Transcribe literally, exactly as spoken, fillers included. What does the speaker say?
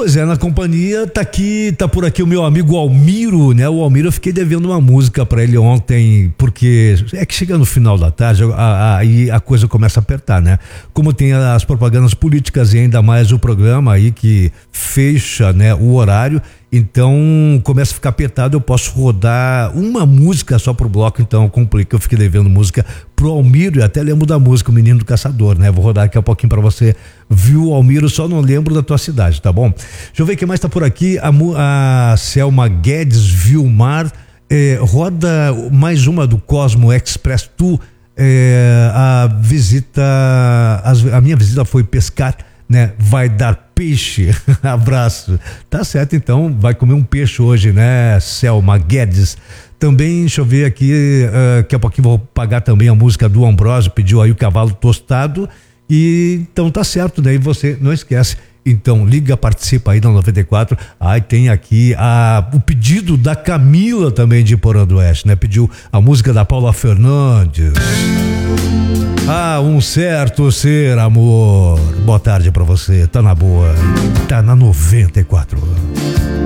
Pois é, na companhia tá aqui, tá por aqui o meu amigo Almiro, né? O Almiro, eu fiquei devendo uma música pra ele ontem, porque é que chega no final da tarde, aí a, a, a coisa começa a apertar, né? Como tem as propagandas políticas e ainda mais o programa aí que fecha, né, o horário, então começa a ficar apertado, eu posso rodar uma música só pro bloco, então complica, eu fiquei devendo música pro Almiro, e até lembro da música O Menino do Caçador, né? Vou rodar daqui a pouquinho pra você, viu, Almiro, só não lembro da tua cidade, tá bom? Deixa eu ver quem mais tá por aqui, a, a Selma Guedes Vilmar, eh, roda mais uma do Cosmo Express Tu, eh, a visita, as, a minha visita foi pescar, né? Vai dar peixe, abraço, tá certo, então vai comer um peixe hoje, né, Selma Guedes. Também, deixa eu ver aqui, uh, daqui a pouquinho vou pagar também a música do Ambrósio, pediu aí o Cavalo Tostado, e então tá certo, daí né? Você não esquece, então liga, participa aí na noventa e quatro. Aí tem aqui a, o pedido da Camila também de Porã do Oeste, né? Pediu a música da Paula Fernandes. Ah, um certo ser, amor. Boa tarde pra você, tá na boa, tá na noventa e quatro.